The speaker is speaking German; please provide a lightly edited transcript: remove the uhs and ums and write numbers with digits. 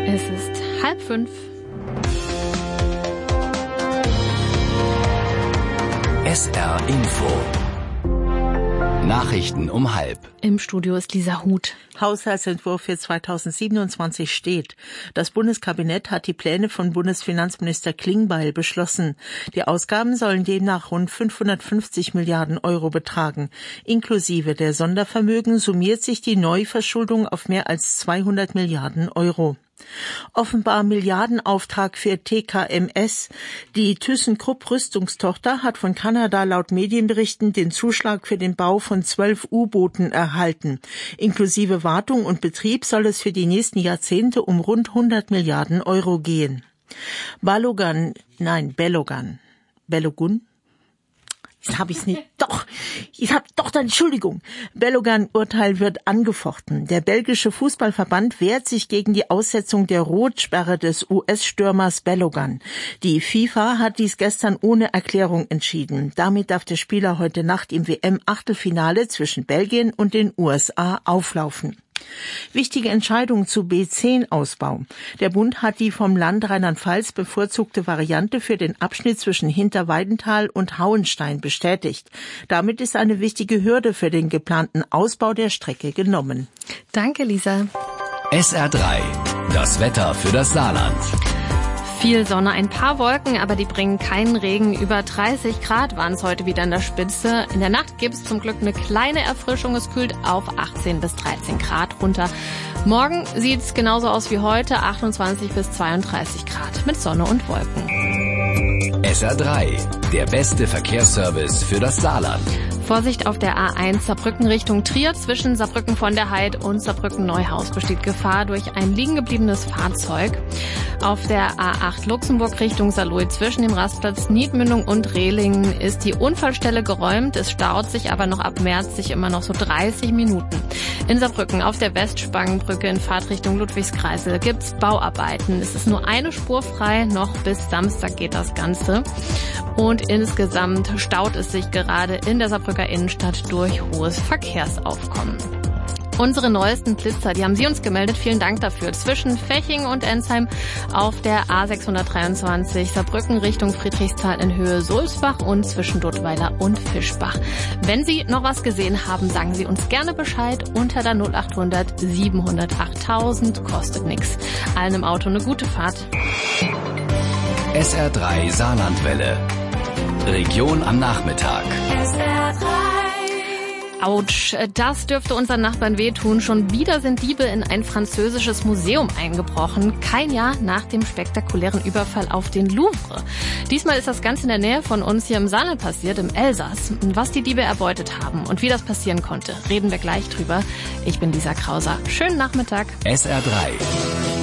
Es ist 4:30. SR Info. Nachrichten um 12:30. Im Studio ist Lisa Huth. Haushaltsentwurf für 2027 steht. Das Bundeskabinett hat die Pläne von Bundesfinanzminister Klingbeil beschlossen. Die Ausgaben sollen demnach rund 550 Milliarden Euro betragen. Inklusive der Sondervermögen summiert sich die Neuverschuldung auf mehr als 200 Milliarden Euro. Offenbar Milliardenauftrag für TKMS. Die ThyssenKrupp Rüstungstochter hat von Kanada laut Medienberichten den Zuschlag für den Bau von 12 U-Booten erhalten. Inklusive Wartung und Betrieb soll es für die nächsten Jahrzehnte um rund 100 Milliarden Euro gehen. Balogun. Entschuldigung. Balogun-Urteil wird angefochten. Der belgische Fußballverband wehrt sich gegen die Aussetzung der Rotsperre des US-Stürmers Balogun. Die FIFA hat dies gestern ohne Erklärung entschieden. Damit darf der Spieler heute Nacht im WM-Achtelfinale zwischen Belgien und den USA auflaufen. Wichtige Entscheidung zu B10-Ausbau. Der Bund hat die vom Land Rheinland-Pfalz bevorzugte Variante für den Abschnitt zwischen Hinterweidenthal und Hauenstein bestätigt. Damit ist eine wichtige Hürde für den geplanten Ausbau der Strecke genommen. Danke, Lisa. SR3. Das Wetter für das Saarland. Viel Sonne, ein paar Wolken, aber die bringen keinen Regen. Über 30 Grad waren es heute wieder in der Spitze. In der Nacht gibt es zum Glück eine kleine Erfrischung. Es kühlt auf 18 bis 13 Grad runter. Morgen sieht es genauso aus wie heute, 28 bis 32 Grad mit Sonne und Wolken. SR3. Der beste Verkehrsservice für das Saarland. Vorsicht auf der A1 Saarbrücken Richtung Trier. Zwischen Saarbrücken von der Heid und Saarbrücken Neuhaus besteht Gefahr durch ein liegengebliebenes Fahrzeug. Auf der A8 Luxemburg Richtung Saarlouis zwischen dem Rastplatz Niedmündung und Rehlingen ist die Unfallstelle geräumt. Es staut sich aber noch ab März sich immer noch so 30 Minuten. In Saarbrücken auf der Westspangenbrücke in Fahrtrichtung Ludwigskreisel gibt's Bauarbeiten. Es ist nur eine Spur frei, noch bis Samstag geht das Ganze. Und insgesamt staut es sich gerade in der Saarbrücker Innenstadt durch hohes Verkehrsaufkommen. Unsere neuesten Blitzer, die haben Sie uns gemeldet. Vielen Dank dafür. Zwischen Feching und Ensheim auf der A623 Saarbrücken Richtung Friedrichsthal in Höhe Sulzbach und zwischen Duttweiler und Fischbach. Wenn Sie noch was gesehen haben, sagen Sie uns gerne Bescheid unter der 0800 700 8000. Kostet nichts. Allen im Auto eine gute Fahrt. SR3 Saarlandwelle. Region am Nachmittag. SR3. Autsch, das dürfte unseren Nachbarn wehtun. Schon wieder sind Diebe in ein französisches Museum eingebrochen. Kein Jahr nach dem spektakulären Überfall auf den Louvre. Diesmal ist das ganz in der Nähe von uns hier im Saarland passiert, im Elsass. Was die Diebe erbeutet haben und wie das passieren konnte, reden wir gleich drüber. Ich bin Lisa Krauser. Schönen Nachmittag. SR3.